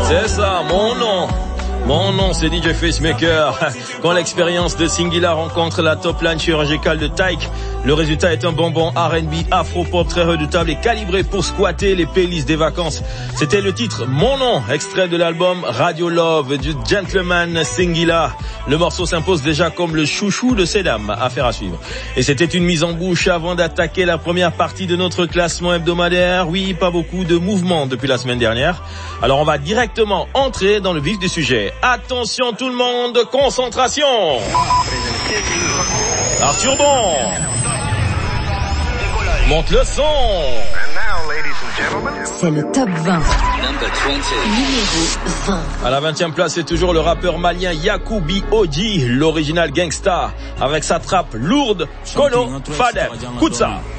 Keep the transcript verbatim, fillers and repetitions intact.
C'est ça, mon nom. Mon nom, c'est D J Facemaker. Quand l'expérience de Singila rencontre la top line chirurgicale de Tyke, le résultat est un bonbon R and B afro-pop très redoutable et calibré pour squatter les playlists des vacances. C'était le titre Mon nom, extrait de l'album Radio Love du gentleman Singila. Le morceau s'impose déjà comme le chouchou de ces dames. Affaire à suivre. Et c'était une mise en bouche avant d'attaquer la première partie de notre classement hebdomadaire. Oui, pas beaucoup de mouvements depuis la semaine dernière. Alors on va directement entrer dans le vif du sujet. Attention tout le monde, concentration. Arthur Bon, monte le son. C'est le top vingt. Numéro vingt. À la vingtième place, c'est toujours le rappeur malien Yacoubi Oji, l'original gangsta, avec sa trappe lourde, Kono Fadem. Écoute ça.